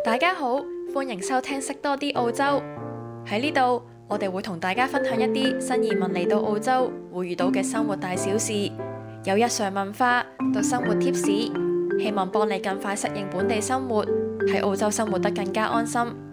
大家好，歡迎收聽識多啲澳洲。喺呢度，我哋會同大家分享一啲新移民嚟到澳洲會遇到嘅生活大小事，由日常文化到生活貼士，希望幫你更快適應本地生活，喺澳洲生活得更加安心。